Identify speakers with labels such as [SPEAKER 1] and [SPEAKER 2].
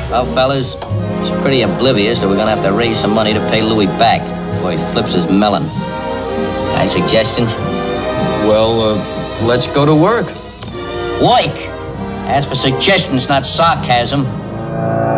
[SPEAKER 1] Well, fellas, it's pretty oblivious that we're gonna have to raise some money to pay Louis back before he flips his melon. Any suggestions?
[SPEAKER 2] Well, let's go to work.
[SPEAKER 1] Work! Ask for suggestions, not sarcasm.